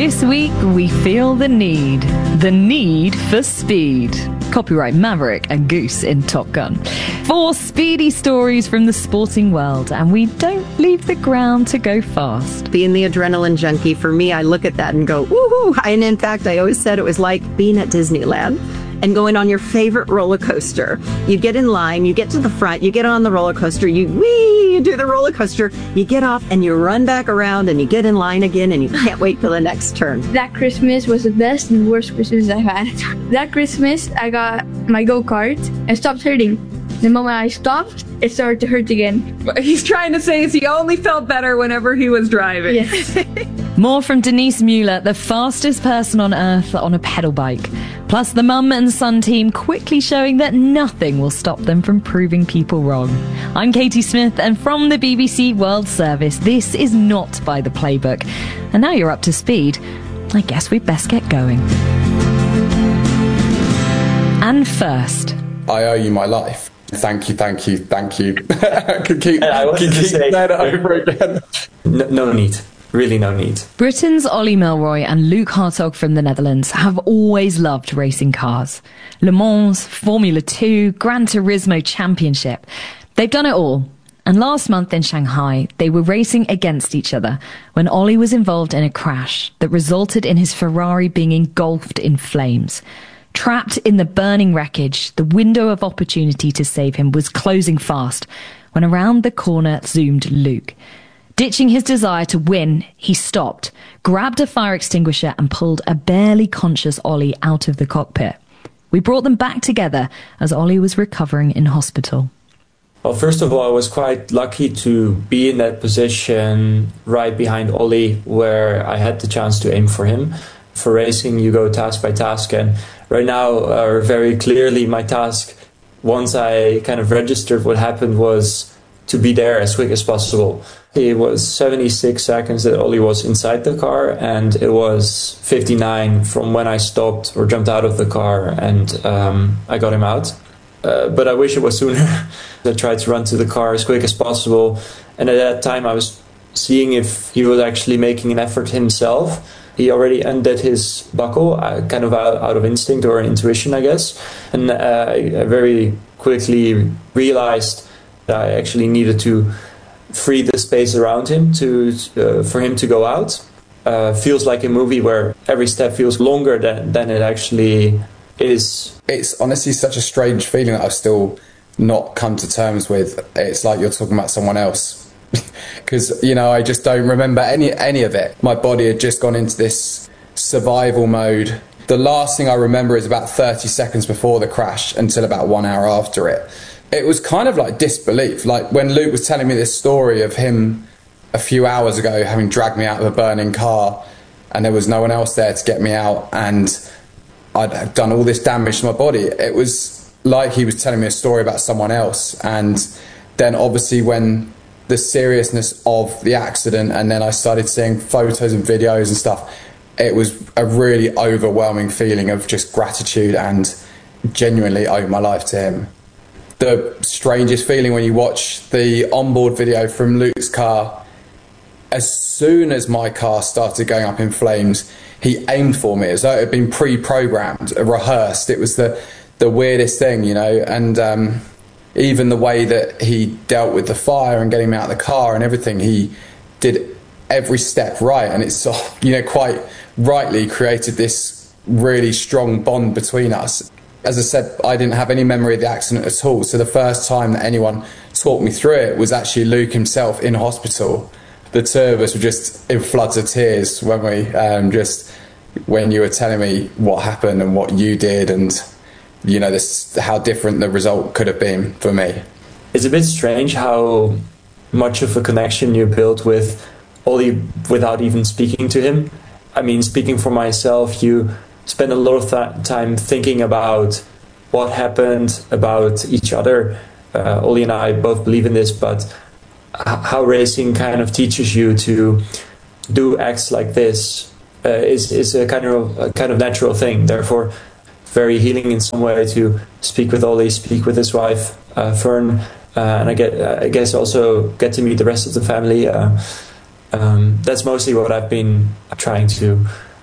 This week we feel the need for speed. Copyright Maverick and Goose in Top Gun. 4 speedy stories from the sporting world, and we don't leave the ground to go fast. Being the adrenaline junkie, for me, I look at that and go, woohoo! And in fact, I always said it was like being at Disneyland and going on your favorite roller coaster. You get in line, you get to the front, you get on the roller coaster, you do the roller coaster, you get off and you run back around and you get in line again and you can't wait for the next turn. That Christmas was the best and worst Christmas I've had. That Christmas, I got my go-kart and stopped hurting. The moment I stopped, it started to hurt again. What he's trying to say is he only felt better whenever he was driving. Yes. More from Denise Mueller, the fastest person on earth on a pedal bike. Plus the mum and son team quickly showing that nothing will stop them from proving people wrong. I'm Katie Smith, and from the BBC World Service, this is not by the playbook. And now you're up to speed. I guess we'd best get going. And first, I owe you my life. Thank you. I could keep saying that over again. No need. Really no need. Britain's Ollie Milroy and Luke Hartog from the Netherlands have always loved racing cars. Le Mans, Formula 2, Gran Turismo Championship. They've done it all. And last month in Shanghai, they were racing against each other when Ollie was involved in a crash that resulted in his Ferrari being engulfed in flames. Trapped in the burning wreckage, the window of opportunity to save him was closing fast when around the corner zoomed Luke. Ditching his desire to win, he stopped, grabbed a fire extinguisher and pulled a barely conscious Ollie out of the cockpit. We brought them back together as Ollie was recovering in hospital. Well, first of all, I was quite lucky to be in that position right behind Ollie, where I had the chance to aim for him. For racing, you go task by task, and right now, very clearly, my task, once I kind of registered what happened, was to be there as quick as possible. It was 76 seconds that Ollie was inside the car, and it was 59 from when I stopped or jumped out of the car and I got him out. But I wish it was sooner. I tried to run to the car as quick as possible, and at that time I was seeing if he was actually making an effort himself. He already undid his buckle, kind of out of instinct or intuition, I guess. And I very quickly realized that I actually needed to free the space around him for him to go out. Feels like a movie where every step feels longer than it actually is. It's honestly such a strange feeling that I've still not come to terms with. It's like you're talking about someone else. Because, I just don't remember any of it. My body had just gone into this survival mode. The last thing I remember is about 30 seconds before the crash until about 1 hour after it. It was kind of like disbelief. Like when Luke was telling me this story of him a few hours ago having dragged me out of a burning car and there was no one else there to get me out and I'd done all this damage to my body. It was like he was telling me a story about someone else. And then obviously when the seriousness of the accident and then I started seeing photos and videos and stuff, it was a really overwhelming feeling of just gratitude and genuinely owe my life to him. The strangest feeling when you watch the onboard video from Luke's car, as soon as my car started going up in flames, he aimed for me as though it had been pre-programmed, rehearsed. It was the weirdest thing, and even the way that he dealt with the fire and getting me out of the car and everything, he did every step right, and it's quite rightly created this really strong bond between us. As I said, I didn't have any memory of the accident at all, so the first time that anyone talked me through it was actually Luke himself in hospital. The two of us were just in floods of tears, weren't we? Just when you were telling me what happened and what you did and how different the result could have been for me. It's a bit strange how much of a connection you build with Ollie without even speaking to him. I mean, speaking for myself, you spend a lot of time thinking about what happened, about each other. Ollie and I both believe in this, but how racing kind of teaches you to do acts like this is a kind of natural thing. Therefore, very healing in some way to speak with Ollie, speak with his wife, Fern, and I guess also get to meet the rest of the family. That's mostly what I've been trying to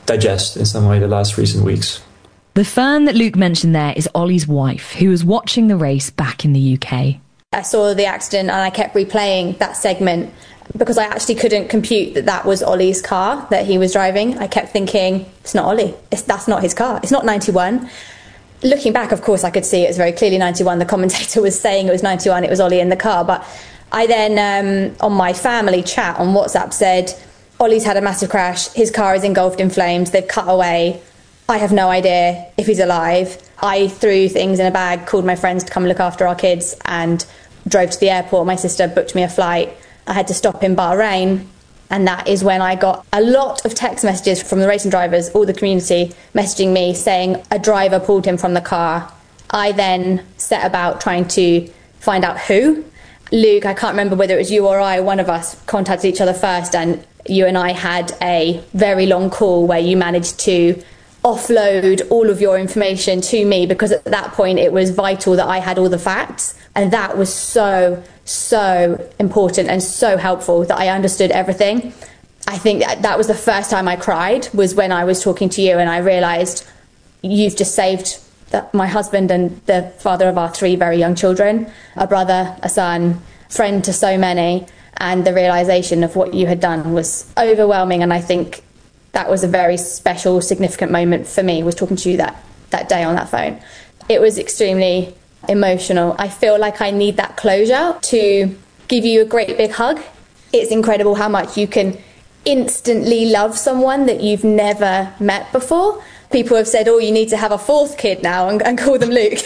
digest in some way the last recent weeks. The Fern that Luke mentioned there is Ollie's wife, who was watching the race back in the UK. I saw the accident and I kept replaying that segment because I actually couldn't compute that was Ollie's car that he was driving. I kept thinking, it's not Ollie. That's not his car. It's not 91. Looking back, of course, I could see it was very clearly 91. The commentator was saying it was 91. It was Ollie in the car. But I then, on my family chat on WhatsApp, said, Ollie's had a massive crash. His car is engulfed in flames. They've cut away. I have no idea if he's alive. I threw things in a bag, called my friends to come look after our kids, and drove to the airport. My sister booked me a flight. I had to stop in Bahrain, and that is when I got a lot of text messages from the racing drivers, all the community messaging me saying a driver pulled him from the car. I then set about trying to find out who. Luke, I can't remember whether it was you or I, one of us contacted each other first, and you and I had a very long call where you managed to offload all of your information to me, because at that point it was vital that I had all the facts, and that was so important and so helpful that I understood everything. I think that was the first time I cried, was when I was talking to you and I realised you've just saved my husband and the father of our 3 very young children, a brother, a son, friend to so many, and the realisation of what you had done was overwhelming. And I think that was a very special, significant moment for me, was talking to you that day on that phone. It was extremely emotional. I feel like I need that closure to give you a great big hug. It's incredible how much you can instantly love someone that you've never met before. People have said, oh, you need to have a 4th kid now and call them Luke.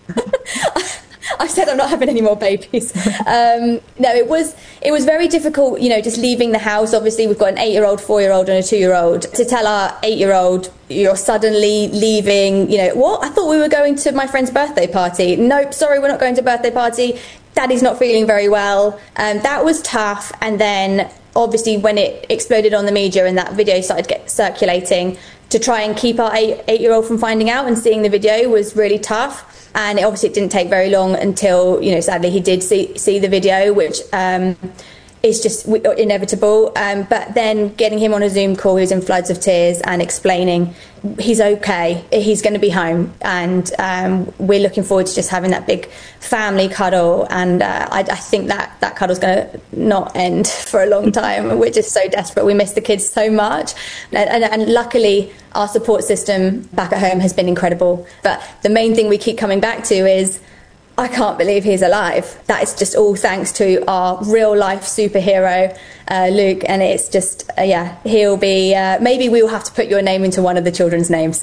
I've said I'm not having any more babies. No, it was very difficult, just leaving the house. Obviously, we've got an 8-year-old, 4-year-old and a 2-year-old. To tell our 8-year-old, you're suddenly leaving, what? I thought we were going to my friend's birthday party. Nope, sorry, we're not going to a birthday party. Daddy's not feeling very well. That was tough. And then, obviously, when it exploded on the media and that video started circulating, to try and keep our 8-year-old from finding out and seeing the video was really tough. And it didn't take very long until, sadly he did see the video, which is just inevitable. But then getting him on a Zoom call, he was in floods of tears and explaining he's okay, he's going to be home. And we're looking forward to just having that big family cuddle. And I think that cuddle's going to not end for a long time. We're just so desperate. We miss the kids so much. And luckily, our support system back at home has been incredible. But the main thing we keep coming back to is, I can't believe he's alive. That is just all thanks to our real life superhero, Luke. And it's just, he'll be, maybe we will have to put your name into one of the children's names.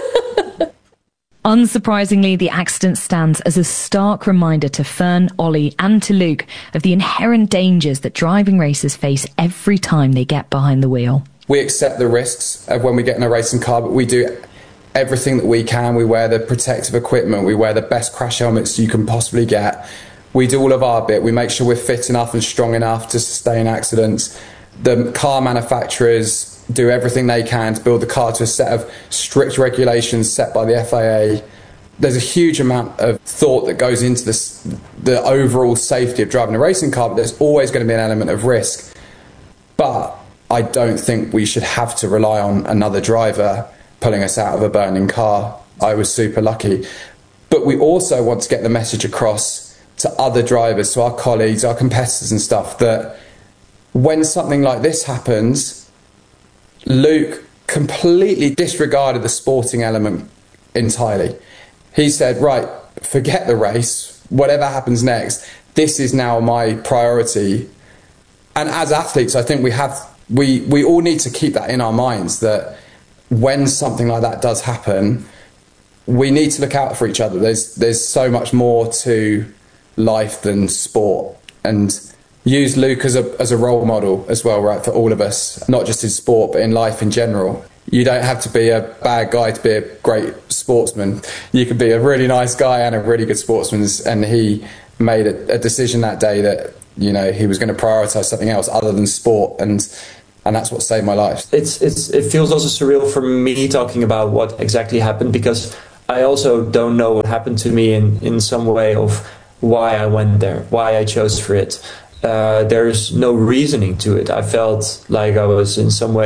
Unsurprisingly, the accident stands as a stark reminder to Fern, Ollie and to Luke of the inherent dangers that driving racers face every time they get behind the wheel. We accept the risks of when we get in a racing car, but we do everything that we can. We wear the protective equipment. We wear the best crash helmets you can possibly get. We do all of our bit. We make sure we're fit enough and strong enough to sustain accidents. The car manufacturers do everything they can to build the car to a set of strict regulations set by the FIA. There's a huge amount of thought that goes into the overall safety of driving a racing car, but there's always going to be an element of risk. But I don't think we should have to rely on another driver pulling us out of a burning car. I was super lucky. But we also want to get the message across to other drivers, to our colleagues, our competitors and stuff, that when something like this happens, Luke completely disregarded the sporting element entirely. He said, right, forget the race, whatever happens next, this is now my priority. And as athletes, I think we all need to keep that in our minds, that when something like that does happen, we need to look out for each other. There's so much more to life than sport, and use Luke as a role model as well, right, for all of us, not just in sport but in life in general. You don't have to be a bad guy to be a great sportsman. You could be a really nice guy and a really good sportsman, and he made a decision that day that he was going to prioritise something else other than sport, and that's what saved my life. It feels also surreal for me talking about what exactly happened, because I also don't know what happened to me in some way of why I went there, why I chose for it. There's no reasoning to it. I felt like I was in some way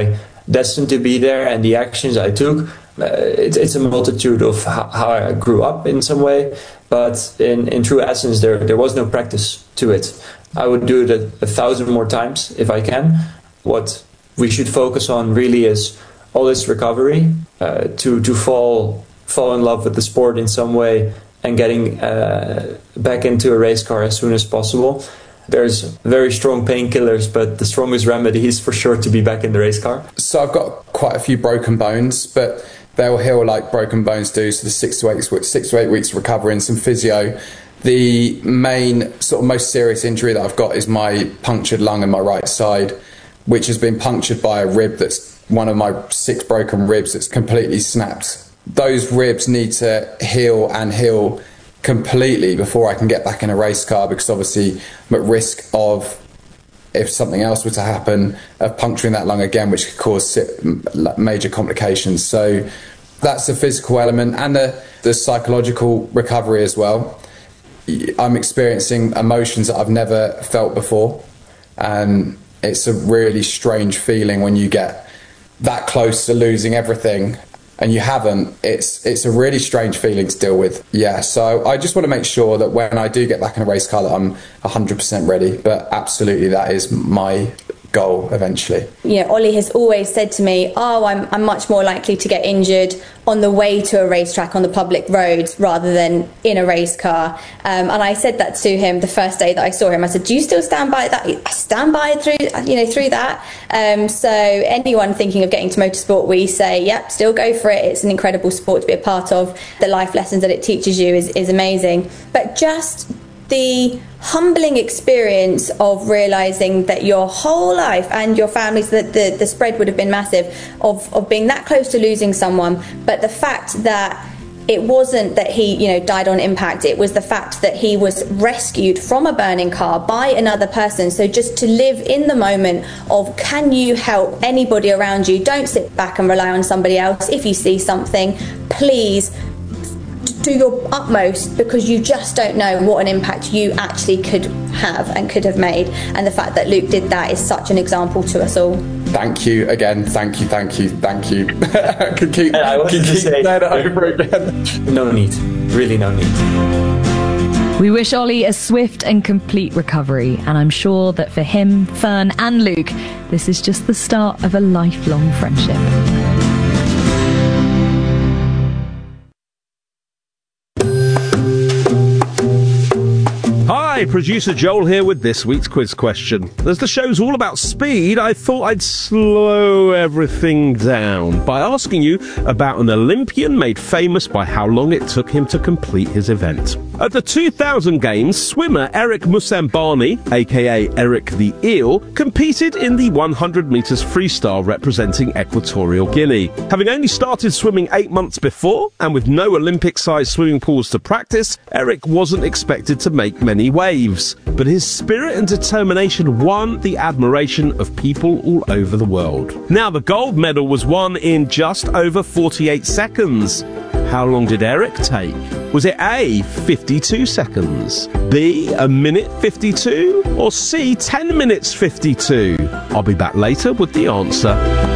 destined to be there, and the actions I took, it's a multitude of how I grew up in some way, but in true essence, there was no practice to it. I would do it 1,000 more times if I can. What we should focus on really is all this recovery, to fall in love with the sport in some way and getting back into a race car as soon as possible. There's very strong painkillers, but the strongest remedy is for sure to be back in the race car. So I've got quite a few broken bones, but they'll heal like broken bones do. So the 6 to 8 weeks of recovery and some physio. The main sort of most serious injury that I've got is my punctured lung in my right side, which has been punctured by a rib that's one of my 6 broken ribs that's completely snapped. Those ribs need to heal completely before I can get back in a race car, because obviously I'm at risk of, if something else were to happen, of puncturing that lung again, which could cause major complications. So that's the physical element, and the psychological recovery as well. I'm experiencing emotions that I've never felt before, and it's a really strange feeling when you get that close to losing everything and you haven't. It's a really strange feeling to deal with. Yeah, so I just want to make sure that when I do get back in a race car that I'm 100% ready. But absolutely, that is my goal eventually. You know, Ollie has always said to me, I'm much more likely to get injured on the way to a racetrack on the public roads rather than in a race car. And I said that to him the first day that I saw him. I said, do you still stand by that? I stand by it through that. So anyone thinking of getting to motorsport, we say, yep, still go for it. It's an incredible sport to be a part of. The life lessons that it teaches you is amazing. But just the humbling experience of realizing that your whole life and your family's, that the spread would have been massive, of being that close to losing someone, but the fact that it wasn't that he died on impact, it was the fact that he was rescued from a burning car by another person. So just to live in the moment of, can you help anybody around you? Don't sit back and rely on somebody else. If you see something, please do your utmost, because you just don't know what an impact you actually could have and could have made. And the fact that Luke did that is such an example to us all. Thank you again. Thank you. I could keep saying that over again. No need. Really no need. We wish Ollie a swift and complete recovery, and I'm sure that for him, Fern and Luke, this is just the start of a lifelong friendship. Hi, producer Joel here with this week's quiz question. As the show's all about speed, I thought I'd slow everything down by asking you about an Olympian made famous by how long it took him to complete his event. At the 2000 Games, swimmer Eric Musambani, aka Eric the Eel, competed in the 100 metres freestyle representing Equatorial Guinea. Having only started swimming 8 months before, and with no Olympic-sized swimming pools to practice, Eric wasn't expected to make many waves. But his spirit and determination won the admiration of people all over the world. Now, the gold medal was won in just over 48 seconds. How long did Eric take? Was it A, 52 seconds, B, a minute 52, or C, 10 minutes 52? I'll be back later with the answer.